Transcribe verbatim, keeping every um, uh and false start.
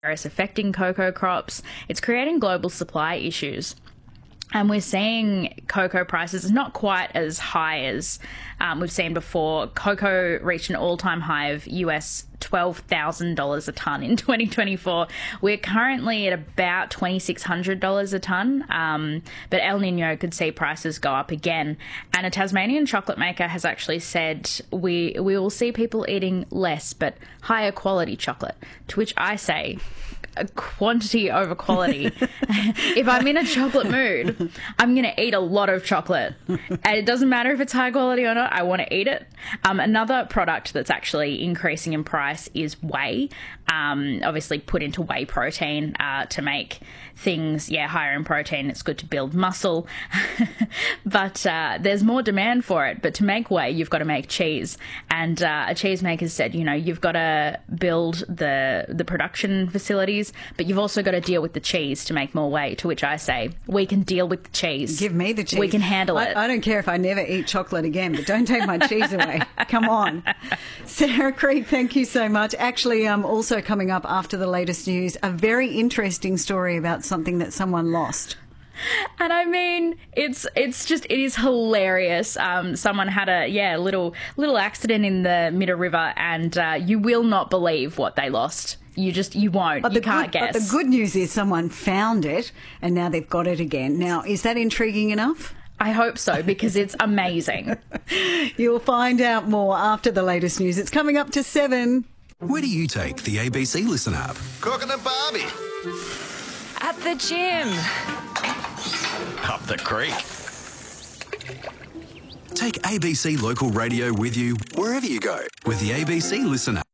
affecting cocoa crops. It's creating global supply issues. And we're seeing cocoa prices not quite as high as um, we've seen before. Cocoa reached an all-time high of U S twelve thousand dollars a tonne in twenty twenty-four. We're currently at about twenty-six hundred dollars a tonne, um, but El Nino could see prices go up again. And a Tasmanian chocolate maker has actually said we, we will see people eating less but higher quality chocolate, to which I say, quantity over quality. If I'm in a chocolate mood, I'm going to eat a lot of chocolate. And it doesn't matter if it's high quality or not, I want to eat it. Um, another product that's actually increasing in price is whey. Um, obviously put into whey protein uh, to make things, yeah, higher in protein. It's good to build muscle. But uh, there's more demand for it. But to make whey, you've got to make cheese. And uh, a cheesemaker said, you know, you've got to build the the production facilities, but you've also got to deal with the cheese to make more whey, to which I say, we can deal with the cheese. Give me the cheese. We can handle it. I, I don't care if I never eat chocolate again, but don't take my cheese away. Come on. Sarah Creek, thank you so much. Actually, um, also coming up after the latest news, a very interesting story about something that someone lost. And I mean, it's it's just, it is hilarious. Um, someone had a, yeah, little little accident in the Midda River, and uh, you will not believe what they lost. You just, you won't. But you the can't good, guess. But the good news is someone found it, and now they've got it again. Now, is that intriguing enough? I hope so, because it's amazing. You'll find out more after the latest news. It's coming up to seven. Where do you take the A B C Listen app? Cooking a Barbie. At the gym. Up the creek. Take A B C Local Radio with you wherever you go with the A B C Listen app.